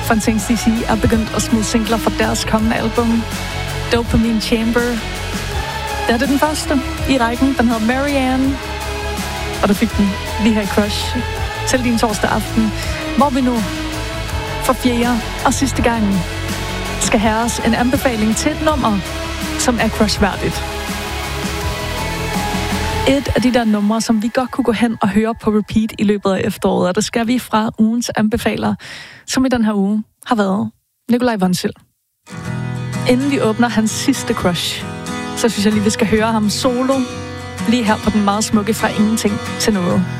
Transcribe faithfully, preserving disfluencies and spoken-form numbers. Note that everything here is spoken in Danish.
Fontaine D C er begyndt at smide singler fra deres kommende album, Dopamine Chamber. Det er det den første i rækken. Den hedder Marianne, og der fik den lige her i Crush til din torsdag aften, hvor vi nu for fjerde og sidste gang skal have os en anbefaling til et nummer, som er Crush-værdigt. Et af de der numre, som vi godt kunne gå hen og høre på repeat i løbet af efteråret, og det skal vi fra ugens anbefaler, som i den her uge har været Nikolaj Vonsild. Inden vi åbner hans sidste Crush, så synes jeg lige, vi skal høre ham solo, lige her på den meget smukke Fra Ingenting til Noget.